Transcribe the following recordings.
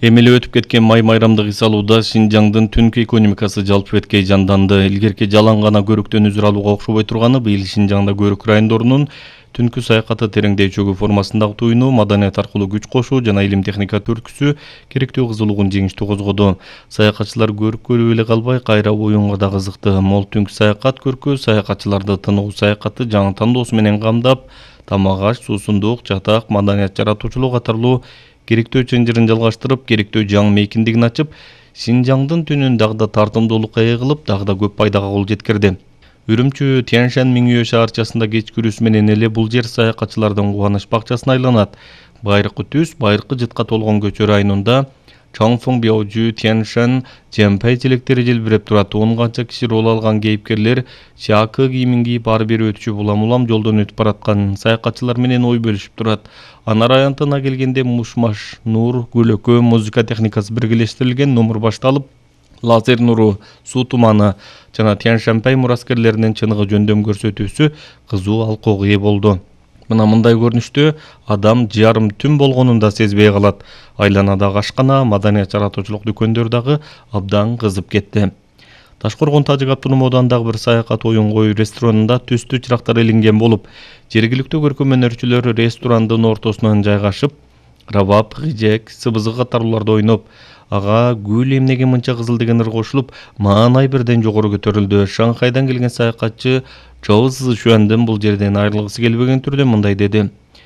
Эми эле өтүп кеткен май майрамдык ис алууда Шинжаңдын түнкү экономикасы жалпы беткей жанданды. Илгерки жалаң гана көрүктөн үзүр алууга окшобой турганы быйыл Шинжаңда көрүк райондорунун түнкү саякаты тереңдей чөгүү формасындагы туюну, маданият аркылуу күч кошуу жана илим техника түрткүсү керектүү кызылуугун жеңиштүү козгоду. Саякатчылар көрүк көрүп эле калбай, кайра оюнга да кызыкты. Мол түнкү саякат көркү саякатчыларды тынуу саякаты жаңы тандоосу менен камдап, тамак аш, суусундук, жатак, маданият жаратуучулук катарлуу керектөө чынжырын жалгаштырып, керектөө жаңы мейкиндигин ачып, Шинжаңдын түнүн дагы да тартымдуулукка ээ кылып, дагы да көп пайдага кол жеткирди. Үрүмчү Тяньшань Миңюэ шаарчасында кеч күрүсү менен эле бул жер саякатчылардын кубаныч бакчасына айланат. Байыркы түс, байыркы жытка толгон көчө районунда Чоңфуң Бяожу, Тяньшань, Жемпэй желектери желбиреп турат. 10 канча киши рол алган кейипкерлер чакы кийимин кийип ары бери өтүшүп улам жолдон өтүп бараткан саякатчылар менен ой бөлүшүп турат. Анар аянтына келгенде мушмаш, нур, гүлөкө, музыка техникасы биргелештирилген номур башталып, лазер нуру, суу туманы жана Тяньшаньпэй мураскерлеринин чыныгы жөндөм көрсөтүүсү кызуу алкоого ээ болду. Мына мындай көрүнүштө адам жарым түн болгонун да сезбей калат. Айланадагы ашкана, маданият жаратуучулук дүкөндөр дагы абдан кызып кетти. Ташкоргон Тажик автоном оодандагы бир саякат оюн кою ресторанында түстүү чырактар илинген болуп, жергиликтүү көркөм өнөрчүлөр ресторандын ортосунан жайгашып, рабап, гыжек, сыбызгы катарлууларды ойноп, ага гүл эмнеге мынча кызыл деген ыр кошулуп, маанай бирден жогору көтөрүлдү. Шанхайдан келген саякатчы Чоу Цзышуандын бул жерден айрылгысы келбеген түрдө мындай деди: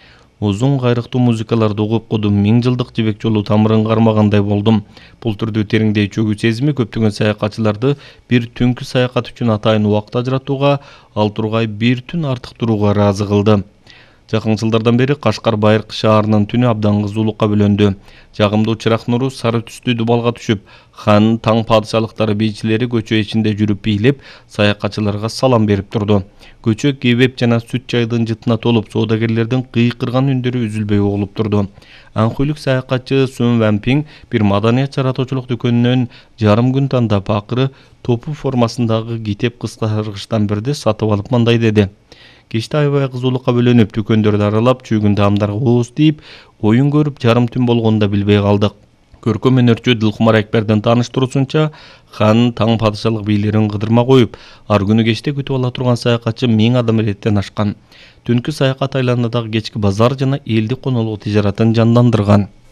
Узун кайрыктуу музыкаларды угуп кудум, 1000 жылдык жибек жолу тамырын кармагандай болдум. Бул түрдүү тереңдей чөгүү сезими көптөгөн саякатчыларды бир түнкү саякат үчүн атайын убакыт ажыратууга, ал тургай бир түн артык турууга ыраазы кылды. Жакын жылдардан бери Кашкар Байыркы шаарынын түнү абдан кызуулукка бөлөндү. Жагымдуу чырак нуру сары түстүү дубалга түшүп, хан, таң падышалыктары бийчилери көчө ичинде жүрүп бийлеп, саякатчыларга салам берип турду. Көчө кебеп жана сүт чайдын жытына толуп, соодагерлердин кыйкырган үндөрү үзүлбөй угулуп турду. Анхуйлук саякатчы Сун Ванпиң бир маданият жаратуучулук дүкөнүнөн жарым күн тандап, акыры топу формасындагы китеп кыскартгычтан бирди сатып алып мындай деди: Кечте аябай кызуулукка бөлөнүп, дүкөндөрдү аралап, чүйгүн таамдарга ооз тийип, оюн көрүп, жарым түн болгонун да билбей калдык. Көркөм өнөрчү Дылкумар Экбердин тааныштыруусунча, хан, таң падышалык бийлерин кыдырма коюп, ар күнү кечте күтүп ала турган саякатчы 1000 адам иреттен ашкан. Түнкү саякат айланадагы кечки базар жана элдик конолук тижаратын жандандырган.